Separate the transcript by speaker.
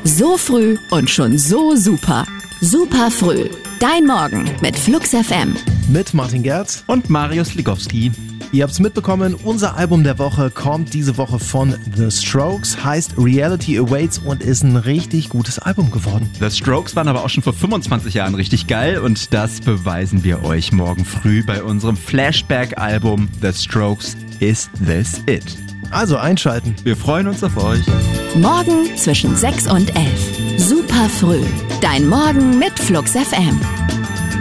Speaker 1: So früh und schon so super. Super früh. Dein Morgen mit Flux FM.
Speaker 2: Mit Martin Gerz
Speaker 3: und Marius Ligowski.
Speaker 2: Ihr habt's mitbekommen, unser Album der Woche kommt diese Woche von The Strokes, heißt Reality Awaits und ist ein richtig gutes Album geworden.
Speaker 3: The Strokes waren aber auch schon vor 25 Jahren richtig geil und das beweisen wir euch morgen früh bei unserem Flashback-Album The Strokes Is This It?
Speaker 2: Also einschalten.
Speaker 3: Wir freuen uns auf euch.
Speaker 1: Morgen zwischen 6 und 11. Super früh. Dein Morgen mit Flux FM.